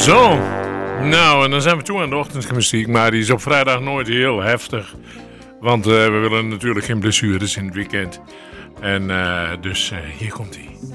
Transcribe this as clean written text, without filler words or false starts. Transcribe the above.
Zo, nou en dan zijn we toe aan de ochtendmuziek, maar die is op vrijdag nooit heel heftig. Want we willen natuurlijk geen blessures in het weekend. En dus hier komt hij.